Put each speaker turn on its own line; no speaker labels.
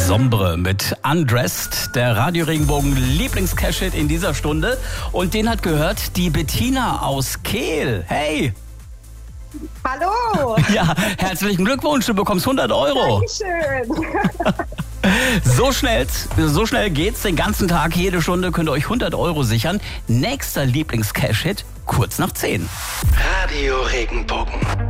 Sombre mit Undressed, der Radio Regenbogen Lieblings-Cash-Hit in dieser Stunde. Und den hat gehört die Bettina aus Kehl. Hey!
Hallo!
Ja, herzlichen Glückwunsch, du bekommst 100 Euro.
Dankeschön.
So schnell geht's. Den ganzen Tag, jede Stunde könnt ihr euch 100 Euro sichern. Nächster Lieblings-Cash-Hit, kurz nach 10.
Radio Regenbogen.